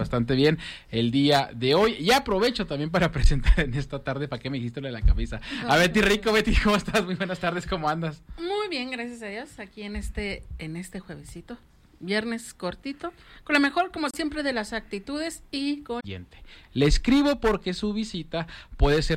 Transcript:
bastante bien el día de hoy. Y aprovecho también para presentar en esta tarde, ¿para qué me dijiste lo de la camisa? A Betty Rico. Betty, ¿cómo estás? Muy buenas tardes, ¿cómo andas? Muy bien, gracias a Dios, aquí en este juevesito, viernes cortito, con lo mejor, como siempre, de las actitudes y con... Le escribo porque su visita puede ser